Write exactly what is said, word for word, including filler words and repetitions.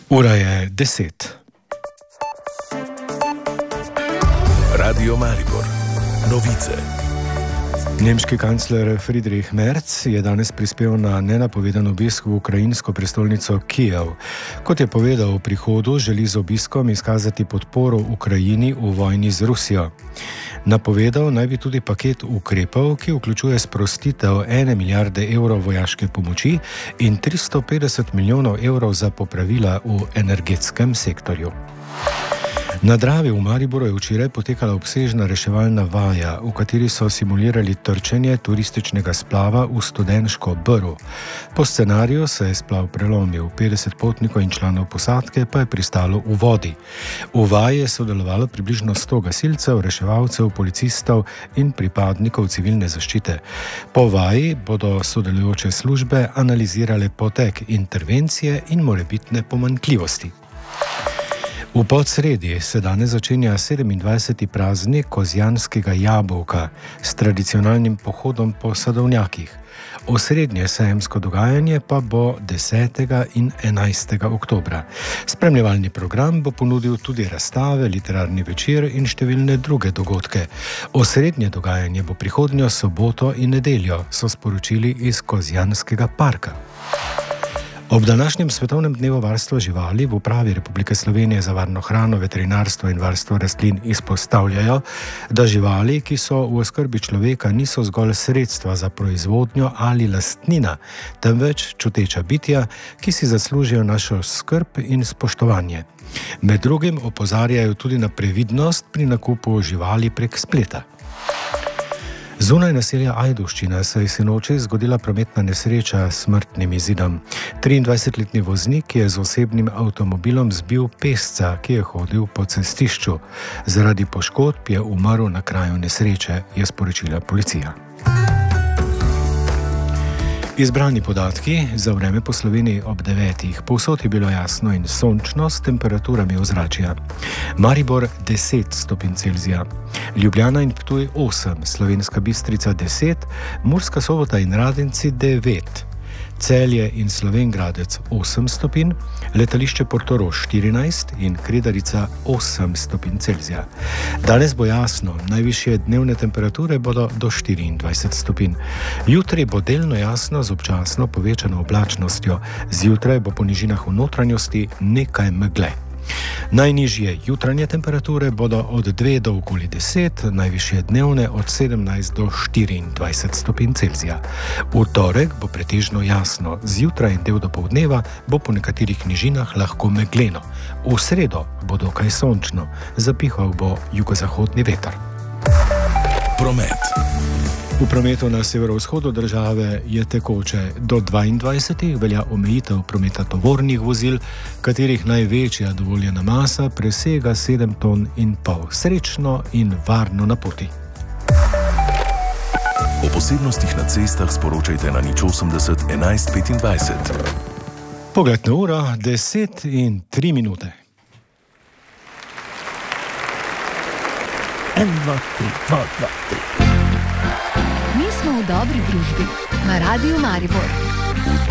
Ura je deset. Radio Maribor. Novice. Nemški kancler Friedrich Merz je danes prispel na nenapovedan obisk v ukrajinsko prestolnico Kijev. Kot je povedal o prihodu, želi z obiskom izkazati podporo Ukrajini v vojni z Rusijo. Napovedal naj bi tudi paket ukrepov, ki vključuje sprostitev ene milijarde evrov vojaške pomoči in tristo petdeset milijonov evrov za popravila v energetskem sektorju. Na Dravi v Mariboru je včeraj potekala obsežna reševalna vaja, v kateri so simulirali trčenje turističnega splava v Studenško brv. Po scenariju se je splav prelomil, petdeset potnikov in članov posadke pa je pristalo v vodi. V vaji je sodelovalo približno sto gasilcev, reševalcev, policistov in pripadnikov civilne zaščite. Po vaji bodo sodelujoče službe analizirale potek intervencije in morebitne pomanjkljivosti. V Podsredi se danes začenja sedemindvajseti praznik kozjanskega jabolka s tradicionalnim pohodom po sadovnjakih. Osrednje sejemsko dogajanje pa bo desetega in enajstega oktobra. Spremljevalni program bo ponudil tudi razstave, literarni večer in številne druge dogodke. Osrednje dogajanje bo prihodnjo soboto in nedeljo, so sporočili iz Kozjanskega parka. Ob današnjem svetovnem dnevu varstva živali v Upravi Republike Slovenije za varno hrano, veterinarstvo in varstvo rastlin izpostavljajo, da živali, ki so v oskrbi človeka, niso zgolj sredstva za proizvodnjo ali lastnina, temveč čuteča bitja, ki si zaslužijo našo skrb in spoštovanje. Med drugim opozarjajo tudi na previdnost pri nakupu živali prek spleta. Zunaj naselja Ajdovščina se je sinoči zgodila prometna nesreča s smrtnim izidom. triindvajsetletni voznik je z osebnim avtomobilom zbil pešca, ki je hodil po cestišču. Zaradi poškodb je umrl na kraju nesreče, je sporočila policija. Izbrani podatki za vreme po Sloveniji ob devetih. Povsod je bilo jasno in sončno s temperaturami ozračja. Maribor deset stopinj Celzija, Ljubljana in Ptuj osem, Slovenska Bistrica deset, Murska Sobota in Radenci devet, Celje in Slovenj Gradec osem stopinj, letališče Portorož štirinajst in Kredarica osem stopinj Celzija. Danes bo jasno, najvišje dnevne temperature bodo do štiriindvajset stopinj. Jutri bo delno jasno z občasno povečano oblačnostjo, zjutraj bo po nižinah v notranjosti nekaj megle. Najnižje jutranje temperature bodo od dve do okoli deset, najvišje dnevne od sedemnajst do štiriindvajset stopinj Celzija. V torek bo pretežno jasno, zjutraj in del dopoldneva bo po nekaterih nižinah lahko megleno. V sredo bo dokaj sončno, zapihal bo jugozahodni veter. Promet. V prometu na severovzhodu države je tekoče. Do dvaindvajsetih velja omejitev prometa tovornih vozil, katerih največja dovoljena masa presega sedem ton in pol. Srečno in varno na poti. O posebnostih na cestah sporočajte na nič osemdeset enajst petindvajset. Pogled na uro, deset in tri minute. En, dva, tri, dva, dva, tri. Mi smo v dobri družbi na Radiu Maribor.